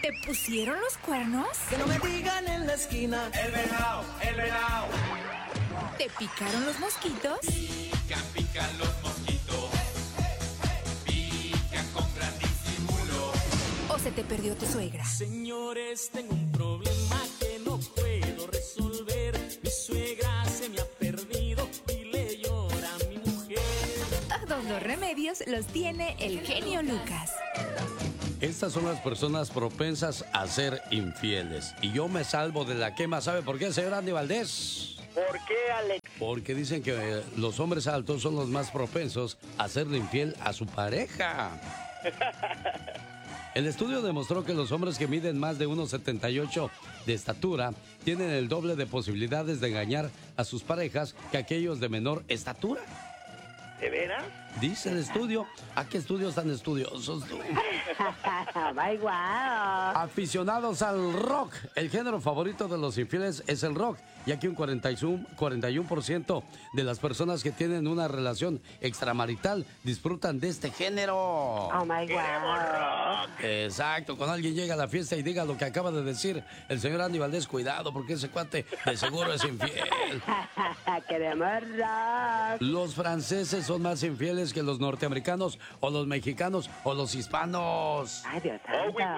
¿Te pusieron los cuernos? Que no me digan en la esquina. El venado, el venado. ¿Te picaron los mosquitos? Pican, pican los mosquitos. Pican con gran disimulo. ¿O se te perdió tu suegra? Señores, tengo un problema que no puedo resolver. Mi suegra se me ha perdido y le llora a mi mujer. Todos los remedios los tiene el genio Lucas. Estas son las personas propensas a ser infieles. Y yo me salvo de la quema. ¿Sabe por qué, señor Andy Valdés? ¿Por qué, Alex? Porque dicen que los hombres altos son los más propensos a serle infiel a su pareja. El estudio demostró que los hombres que miden más de 1,78 de estatura tienen el doble de posibilidades de engañar a sus parejas que aquellos de menor estatura. ¿De veras? Dice el estudio. ¿A qué estudios tan estudiosos tú? ¡Ay, guau! Aficionados al rock. El género favorito de los infieles es el rock, ya que un 41% de las personas que tienen una relación extramarital disfrutan de este género. ¡Oh, my God! Exacto. Cuando alguien llega a la fiesta y diga lo que acaba de decir el señor Andy Valdés, cuidado, porque ese cuate de seguro es infiel. ¡Queremos rock! Los franceses son más infieles que los norteamericanos, o los mexicanos, o los hispanos. ¡Ay, Dios Oh, santo!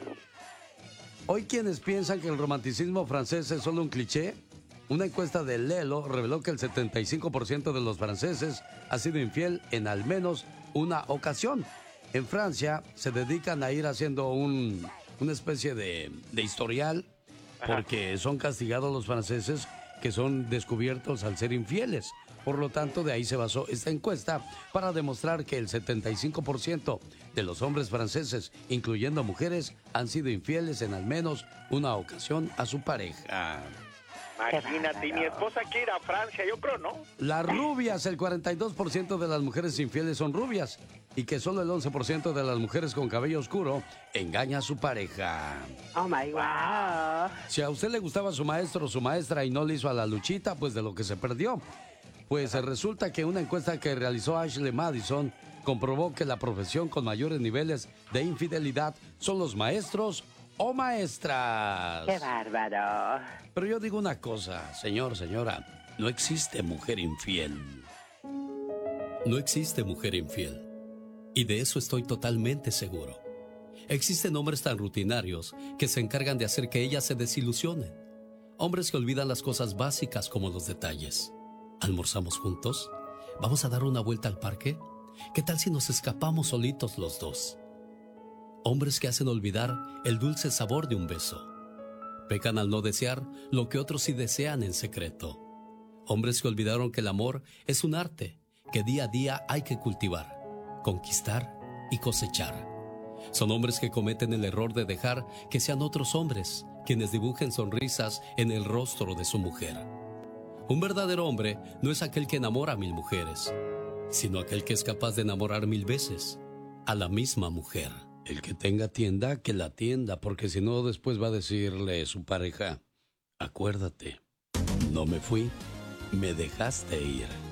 Hoy, quienes piensan que el romanticismo francés es solo un cliché, una encuesta de Lelo reveló que el 75% de los franceses ha sido infiel en al menos una ocasión. En Francia se dedican a ir haciendo una especie de historial, porque son castigados los franceses que son descubiertos al ser infieles. Por lo tanto, de ahí se basó esta encuesta para demostrar que el 75% de los hombres franceses, incluyendo mujeres, han sido infieles en al menos una ocasión a su pareja. Imagínate, y mi esposa quiere ir a Francia, yo creo, ¿no? Las rubias, el 42% de las mujeres infieles son rubias, y que solo el 11% de las mujeres con cabello oscuro engaña a su pareja. ¡Oh, my God! Si a usted le gustaba su maestro o su maestra y no le hizo a la luchita, pues de lo que se perdió. Pues resulta que una encuesta que realizó Ashley Madison comprobó que la profesión con mayores niveles de infidelidad son los maestros o maestras. ¡Qué bárbaro! Pero yo digo una cosa, señor, señora, no existe mujer infiel. No existe mujer infiel. Y de eso estoy totalmente seguro. Existen hombres tan rutinarios que se encargan de hacer que ellas se desilusionen. Hombres que olvidan las cosas básicas como los detalles. ¿Almorzamos juntos? ¿Vamos a dar una vuelta al parque? ¿Qué tal si nos escapamos solitos los dos? Hombres que hacen olvidar el dulce sabor de un beso. Pecan al no desear lo que otros sí desean en secreto. Hombres que olvidaron que el amor es un arte que día a día hay que cultivar, conquistar y cosechar. Son hombres que cometen el error de dejar que sean otros hombres quienes dibujen sonrisas en el rostro de su mujer. Un verdadero hombre no es aquel que enamora a 1000 mujeres, sino aquel que es capaz de enamorar 1000 veces a la misma mujer. El que tenga tienda, que la atienda, porque si no después va a decirle su pareja, acuérdate, no me fui, me dejaste ir.